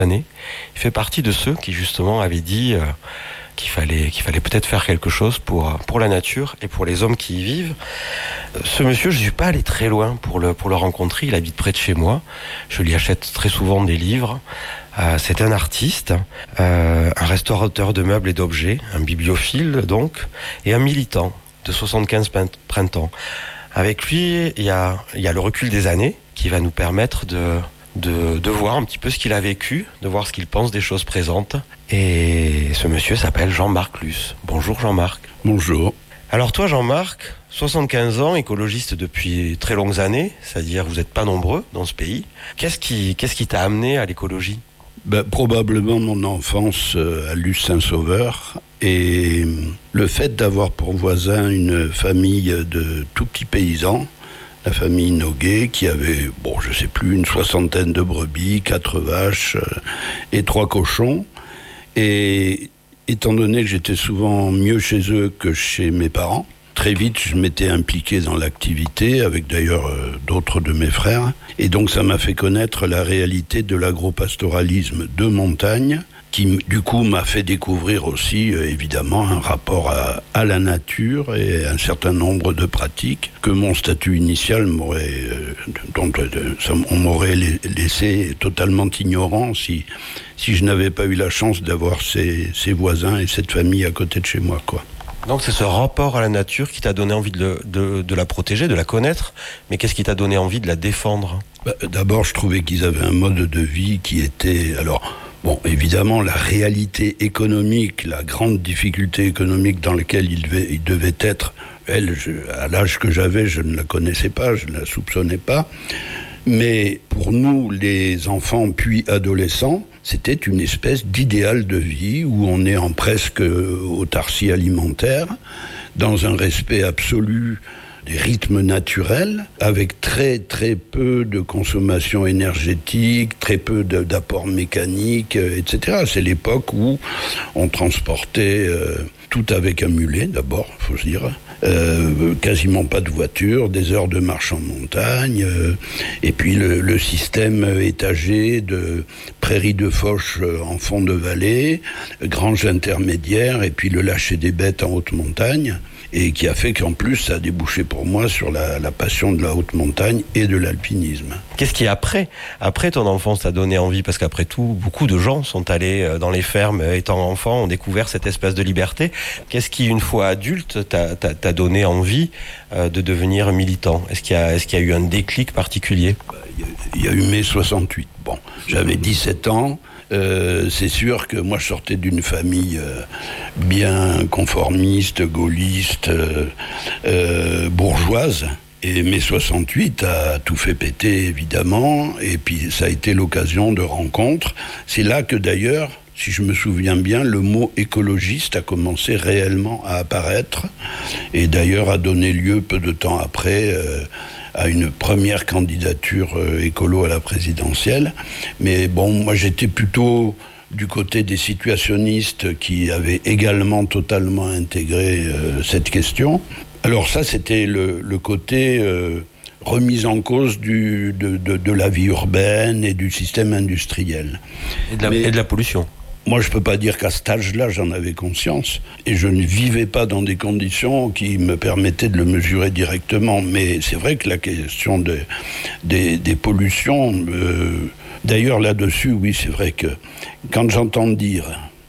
années. Il fait partie de ceux qui justement avaient dit qu'il fallait peut-être faire quelque chose pour la nature et pour les hommes qui y vivent. Ce monsieur, je ne suis pas allé très loin pour le rencontrer. Il habite près de chez moi. Je lui achète très souvent des livres. C'est un artiste, un restaurateur de meubles et d'objets, un bibliophile donc, et un militant de 75 printemps. Avec lui, il y a le recul des années qui va nous permettre de voir un petit peu ce qu'il a vécu, de voir ce qu'il pense des choses présentes. Et ce monsieur s'appelle Jean-Marc Luce. Bonjour Jean-Marc. Bonjour. Alors toi Jean-Marc, 75 ans, écologiste depuis très longues années, c'est-à-dire vous n'êtes pas nombreux dans ce pays. Qu'est-ce qui t'a amené à l'écologie ? Probablement mon enfance à Luce-Saint-Sauveur et le fait d'avoir pour voisin une famille de tout petits paysans, la famille Noguet, qui avait, je sais plus, une 60aine de brebis, 4 vaches et 3 cochons. Et étant donné que j'étais souvent mieux chez eux que chez mes parents, très vite, je m'étais impliqué dans l'activité, avec d'ailleurs d'autres de mes frères. Et donc, ça m'a fait connaître la réalité de l'agropastoralisme de montagne, qui, du coup, m'a fait découvrir aussi, évidemment, un rapport à la nature et un certain nombre de pratiques que mon statut initial on m'aurait laissé totalement ignorant si je n'avais pas eu la chance d'avoir ces voisins et cette famille à côté de chez moi, quoi. Donc c'est ce rapport à la nature qui t'a donné envie de la protéger, de la connaître, mais qu'est-ce qui t'a donné envie de la défendre ? D'abord, je trouvais qu'ils avaient un mode de vie qui était... évidemment, la réalité économique, la grande difficulté économique dans laquelle ils devaient être, à l'âge que j'avais, je ne la connaissais pas, je ne la soupçonnais pas. Mais pour nous, les enfants puis adolescents, c'était une espèce d'idéal de vie où on est en presque autarcie alimentaire, dans un respect absolu des rythmes naturels, avec très très peu de consommation énergétique, très peu d'apports mécaniques, etc. C'est l'époque où on transportait tout avec un mulet, d'abord, faut se dire. Quasiment pas de voiture, des heures de marche en montagne, et puis le système étagé de prairies de fauche en fond de vallée, granges intermédiaires, et puis le lâcher des bêtes en haute montagne, et qui a fait qu'en plus ça a débouché pour moi sur la passion de la haute montagne et de l'alpinisme. Qu'est-ce qui après ton enfance t'a donné envie ? Parce qu'après tout, beaucoup de gens sont allés dans les fermes étant enfants, ont découvert cette espèce de liberté. Qu'est-ce qui, une fois adulte, t'a donné envie de devenir militant ? Est-ce qu'il y a eu un déclic particulier ? Il y a eu mai 68. J'avais 17 ans. C'est sûr que moi je sortais d'une famille bien conformiste, gaulliste, bourgeoise. Et mai 68 a tout fait péter, évidemment, et puis ça a été l'occasion de rencontres. C'est là que d'ailleurs, si je me souviens bien, le mot écologiste a commencé réellement à apparaître, et d'ailleurs a donné lieu peu de temps après à une première candidature écolo à la présidentielle. Mais moi j'étais plutôt du côté des situationnistes qui avaient également totalement intégré cette question. Alors ça, c'était le côté remise en cause de la vie urbaine et du système industriel. Et de la pollution. Moi, je ne peux pas dire qu'à cet âge-là, j'en avais conscience. Et je ne vivais pas dans des conditions qui me permettaient de le mesurer directement. Mais c'est vrai que la question des pollutions... D'ailleurs, là-dessus, oui, c'est vrai que quand j'entends dire...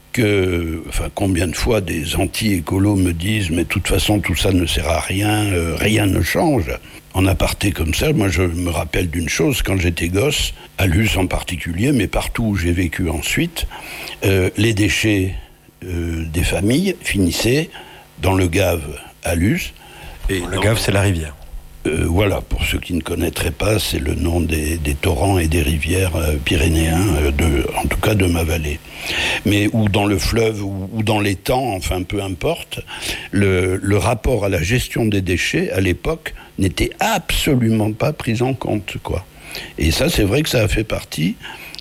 combien de fois des anti-écolos me disent « mais de toute façon tout ça ne sert à rien, rien ne change ». En aparté comme ça, moi je me rappelle d'une chose, quand j'étais gosse, à Luce en particulier, mais partout où j'ai vécu ensuite, les déchets des familles finissaient dans le Gave à Luce. Le Gave, c'est la rivière. Voilà, pour ceux qui ne connaîtraient pas, c'est le nom des torrents et des rivières pyrénéens, en tout cas de ma vallée. Mais ou dans le fleuve, ou dans l'étang, enfin peu importe, le rapport à la gestion des déchets, à l'époque, n'était absolument pas pris en compte, quoi. Et ça, c'est vrai que ça a fait partie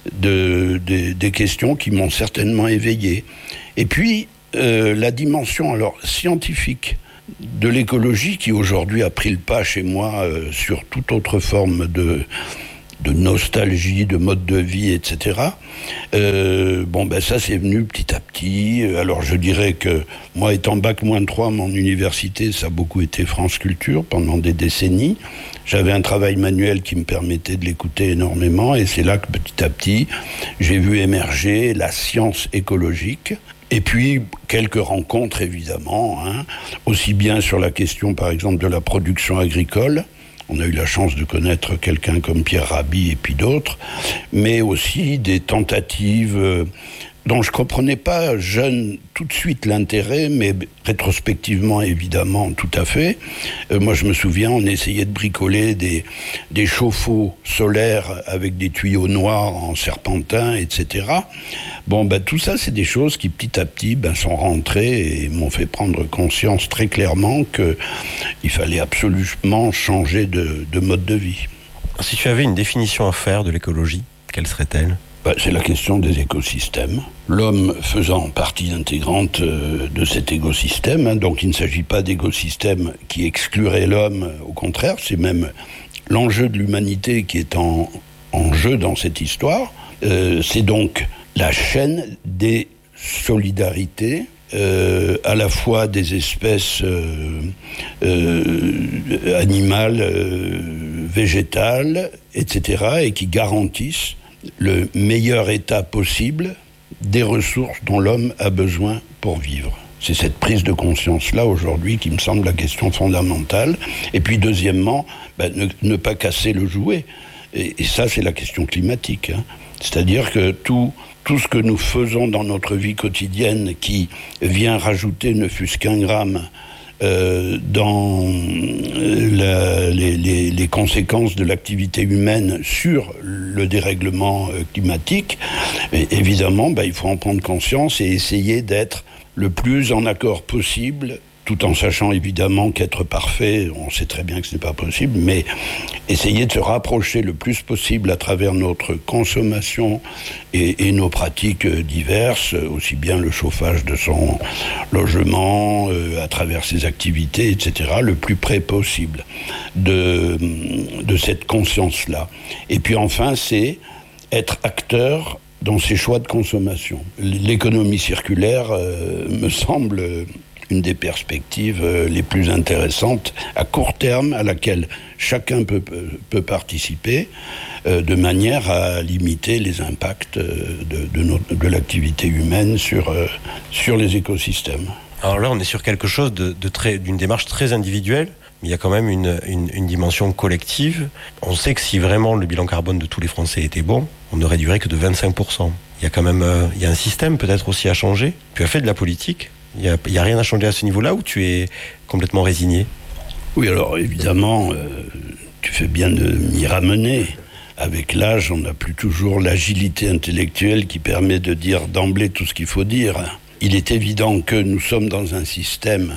des questions qui m'ont certainement éveillé. Et puis, la dimension scientifique de l'écologie qui aujourd'hui a pris le pas chez moi sur toute autre forme nostalgie, de mode de vie, etc. Ça c'est venu petit à petit. Alors je dirais que moi, étant bac-3, mon université, ça a beaucoup été France Culture pendant des décennies. J'avais un travail manuel qui me permettait de l'écouter énormément, et c'est là que petit à petit, j'ai vu émerger la science écologique. Et puis, quelques rencontres, évidemment, aussi bien sur la question, par exemple, de la production agricole. On a eu la chance de connaître quelqu'un comme Pierre Rabhi et puis d'autres, mais aussi des tentatives dont je ne comprenais pas, jeune, tout de suite l'intérêt, mais rétrospectivement, évidemment, tout à fait. Moi, je me souviens, on essayait de bricoler des chauffe-eau solaires avec des tuyaux noirs en serpentin, etc. Tout ça, c'est des choses qui, petit à petit, sont rentrées et m'ont fait prendre conscience très clairement qu'il fallait absolument changer de mode de vie. Si tu avais une définition à faire de l'écologie, quelle serait-elle ? C'est la question des écosystèmes. L'homme faisant partie intégrante de cet écosystème, donc il ne s'agit pas d'écosystème qui exclurait l'homme, au contraire, c'est même l'enjeu de l'humanité qui est en jeu dans cette histoire. C'est donc la chaîne des solidarités, à la fois des espèces animales, végétales, etc., et qui garantissent le meilleur état possible des ressources dont l'homme a besoin pour vivre. C'est cette prise de conscience-là, aujourd'hui, qui me semble la question fondamentale. Et puis, deuxièmement, ne pas casser le jouet. Et ça, c'est la question climatique. C'est-à-dire que tout ce que nous faisons dans notre vie quotidienne qui vient rajouter ne fût-ce qu'un gramme dans les conséquences de l'activité humaine sur le dérèglement climatique, et évidemment, il faut en prendre conscience et essayer d'être le plus en accord possible, tout en sachant évidemment qu'être parfait, on sait très bien que ce n'est pas possible, mais essayer de se rapprocher le plus possible à travers notre consommation et nos pratiques diverses, aussi bien le chauffage de son logement, à travers ses activités, etc., le plus près possible de cette conscience-là. Et puis enfin, c'est être acteur dans ses choix de consommation. L'économie circulaire me semble une des perspectives les plus intéressantes à court terme, à laquelle chacun peut participer, de manière à limiter les impacts de l'activité humaine sur les écosystèmes. Alors là, on est sur quelque chose d'une démarche très individuelle, mais il y a quand même une dimension collective. On sait que si vraiment le bilan carbone de tous les Français était bon, on ne réduirait que de 25%. Il y a quand même il y a un système peut-être aussi à changer. Tu as fait de la politique. Il y a rien à changer à ce niveau-là, ou tu es complètement résigné ? Oui, alors évidemment, tu fais bien de m'y ramener. Avec l'âge, on n'a plus toujours l'agilité intellectuelle qui permet de dire d'emblée tout ce qu'il faut dire. Il est évident que nous sommes dans un système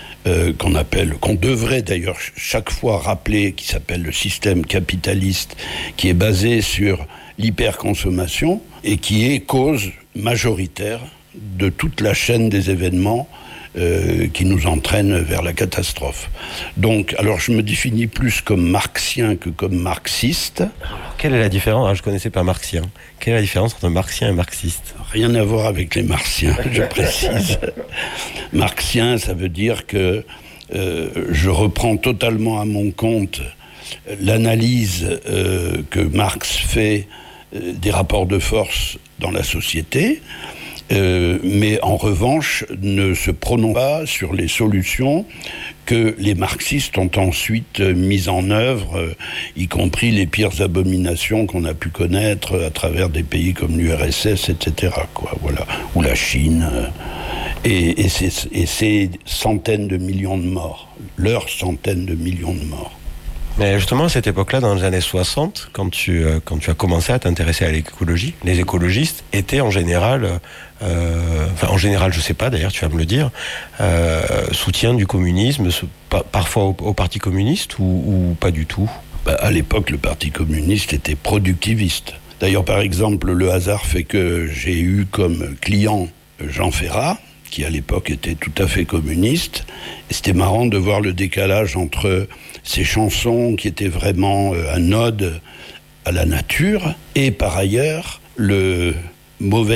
qu'on devrait d'ailleurs chaque fois rappeler, qui s'appelle le système capitaliste, qui est basé sur l'hyperconsommation et qui est cause majoritaire de toute la chaîne des événements qui nous entraînent vers la catastrophe. Donc, alors je me définis plus comme marxien que comme marxiste. Quelle est la différence ? Je ne connaissais pas marxien. Quelle est la différence entre marxien et marxiste ? Rien à voir avec les marxiens, je précise. Marxien, ça veut dire que je reprends totalement à mon compte l'analyse que Marx fait des rapports de force dans la société, mais en revanche ne se prononce pas sur les solutions que les marxistes ont ensuite mises en œuvre, y compris les pires abominations qu'on a pu connaître à travers des pays comme l'URSS, etc., voilà, ou la Chine, et ces centaines de millions de morts, leurs centaines de millions de morts. Mais justement, à cette époque-là, dans les années 60, quand tu as commencé à t'intéresser à l'écologie, les écologistes étaient en général, je sais pas, d'ailleurs, tu vas me le dire, soutien du communisme, parfois au Parti communiste ou pas du tout ? À l'époque, le Parti communiste était productiviste. D'ailleurs, par exemple, le hasard fait que j'ai eu comme client Jean Ferrat, qui à l'époque était tout à fait communiste. Et c'était marrant de voir le décalage entre ces chansons qui étaient vraiment un ode à la nature, et par ailleurs, le mauvais